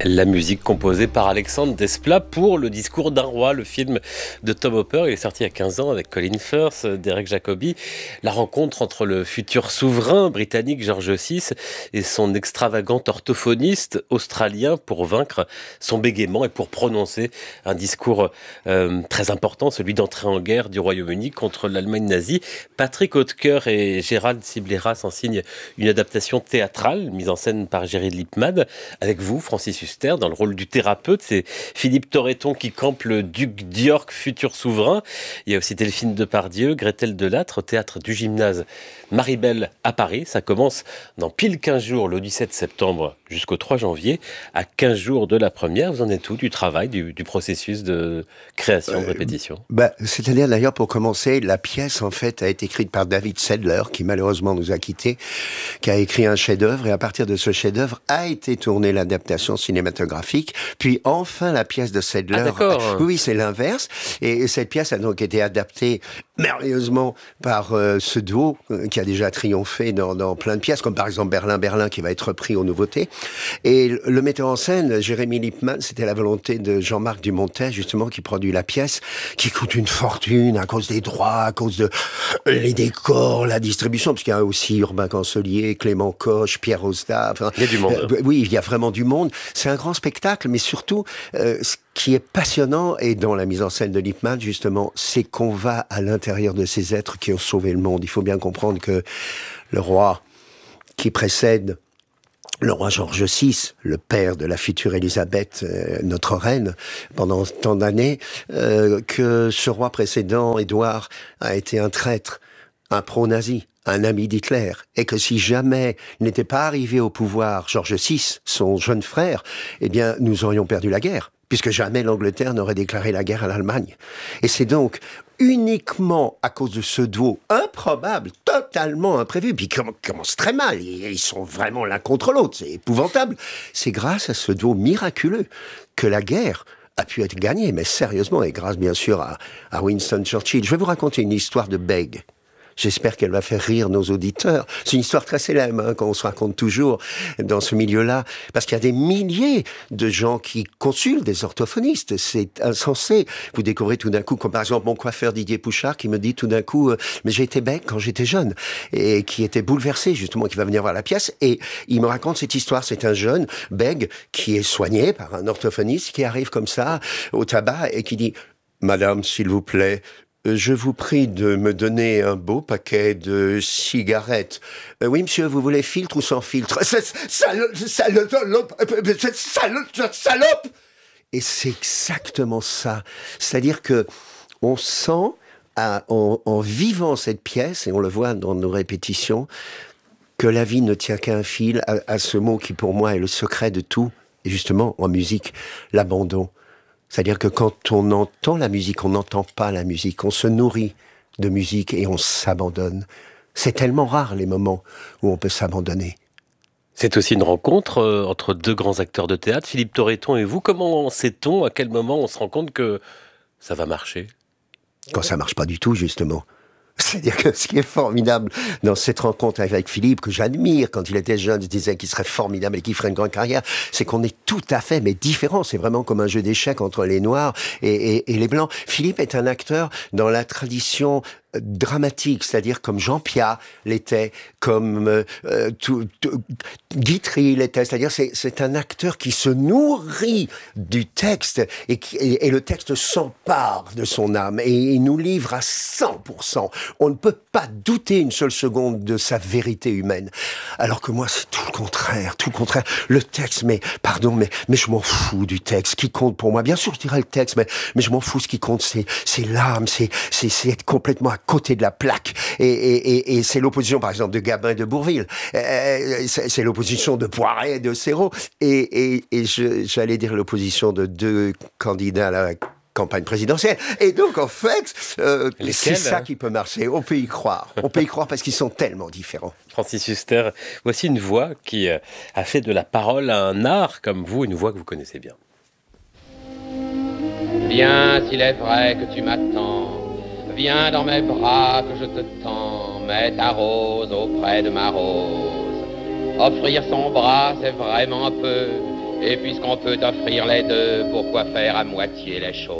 La musique composée par Alexandre Desplat pour Le discours d'un roi, le film de Tom Hopper. Il est sorti il y a 15 ans avec Colin Firth, Derek Jacobi. La rencontre entre le futur souverain britannique George VI et son extravagant orthophoniste australien pour vaincre son bégaiement et pour prononcer un discours très important, celui d'entrée en guerre du Royaume-Uni contre l'Allemagne nazie. Patrick Hautecoeur et Gérald Sibleras en signent une adaptation théâtrale mise en scène par Géry Lippmann. Avec vous, Francis Huster, dans le rôle du thérapeute, c'est Philippe Torreton qui campe le duc d'York, futur souverain. Il y a aussi Delphine Depardieu, Gretel Delattre, au théâtre du Gymnase Maribel à Paris. Ça commence dans pile 15 jours, le 17 septembre jusqu'au 3 janvier, à 15 jours de la première. Vous en êtes où du travail, du processus de création, de répétition? C'est-à-dire d'ailleurs, pour commencer, la pièce en fait a été écrite par David Sedler, qui malheureusement nous a quittés, qui a écrit un chef-d'œuvre, et à partir de ce chef-d'œuvre a été tournée l'adaptation cinématographique, puis enfin la pièce de Sedler. Ah d'accord. Oui, c'est l'inverse, et cette pièce a donc été adaptée merveilleusement par ce duo qui a déjà triomphé dans plein de pièces, comme par exemple Berlin, qui va être repris aux nouveautés. Et le metteur en scène, Jérémy Lippmann, c'était la volonté de Jean-Marc Dumontet, justement, qui produit la pièce, qui coûte une fortune à cause des droits, à cause de les décors, la distribution, parce qu'il y a aussi Urbain Cancelier, Clément Coche, Pierre Osda. Enfin, il y a du monde. Oui, il y a vraiment du monde. C'est un grand spectacle, mais surtout, ce qui est passionnant, et dans la mise en scène de Lippmann, justement, c'est qu'on va à l'intérieur de ces êtres qui ont sauvé le monde. Il faut bien comprendre que le roi qui précède le roi George VI, le père de la future Élisabeth, notre reine, pendant tant d'années, que ce roi précédent, Édouard, a été un traître, un pro-nazi, un ami d'Hitler, et que si jamais il n'était pas arrivé au pouvoir, George VI, son jeune frère, eh bien, nous aurions perdu la guerre, puisque jamais l'Angleterre n'aurait déclaré la guerre à l'Allemagne. Et c'est donc uniquement à cause de ce duo improbable, totalement imprévu, puis qui commence très mal, ils sont vraiment l'un contre l'autre, c'est épouvantable. C'est grâce à ce duo miraculeux que la guerre a pu être gagnée, mais sérieusement, et grâce bien sûr à Winston Churchill. Je vais vous raconter une histoire de Bègue. J'espère qu'elle va faire rire nos auditeurs. C'est une histoire très célèbre, qu'on se raconte toujours dans ce milieu-là, parce qu'il y a des milliers de gens qui consultent des orthophonistes. C'est insensé. Vous découvrez tout d'un coup, comme par exemple mon coiffeur Didier Pouchard, qui me dit tout d'un coup, mais j'ai été bègue quand j'étais jeune, et qui était bouleversé, justement, qui va venir voir la pièce, et il me raconte cette histoire. C'est un jeune bègue qui est soigné par un orthophoniste, qui arrive comme ça, au tabac, et qui dit, Madame, s'il vous plaît, je vous prie de me donner un beau paquet de cigarettes. Oui, monsieur, vous voulez filtre ou sans filtre? Salope! Et c'est exactement ça. C'est-à-dire que on sent, en vivant cette pièce, et on le voit dans nos répétitions, que la vie ne tient qu'à un fil, à ce mot qui pour moi est le secret de tout, et justement, en musique, l'abandon. C'est-à-dire que quand on entend la musique, on n'entend pas la musique. On se nourrit de musique et on s'abandonne. C'est tellement rare les moments où on peut s'abandonner. C'est aussi une rencontre entre deux grands acteurs de théâtre, Philippe Torreton et vous. Comment sait-on, à quel moment on se rend compte que ça va marcher? Quand ça marche pas du tout, justement. C'est-à-dire que ce qui est formidable dans cette rencontre avec Philippe, que j'admire, quand il était jeune, il disait qu'il serait formidable et qu'il ferait une grande carrière, c'est qu'on est tout à fait, mais différents. C'est vraiment comme un jeu d'échecs entre les Noirs et les Blancs. Philippe est un acteur dans la tradition dramatique, c'est-à-dire comme Jean Piat l'était, comme Guitry l'était, c'est-à-dire c'est un acteur qui se nourrit du texte et le texte s'empare de son âme et il nous livre à 100%. On ne peut pas douter une seule seconde de sa vérité humaine. Alors que moi, c'est tout le contraire, tout le contraire. Le texte, mais je m'en fous du texte. Ce qui compte pour moi, bien sûr, je dirais le texte, mais je m'en fous. Ce qui compte, c'est l'âme, c'est être complètement à côté de la plaque. Et c'est l'opposition, par exemple, de Gabin et de Bourvil. C'est l'opposition de Poiret et de Serrault. Et j'allais dire l'opposition de deux candidats à la campagne présidentielle. Et donc, en fait, c'est ça qui peut marcher. On peut y croire. On peut y croire parce qu'ils sont tellement différents. Francis Huster, voici une voix qui a fait de la parole un art comme vous, une voix que vous connaissez bien. Viens, s'il est vrai que tu m'attends, viens dans mes bras que je te tends, mets ta rose auprès de ma rose. Offrir son bras, c'est vraiment un peu, Et puisqu'on peut offrir les deux, pourquoi faire à moitié les choses?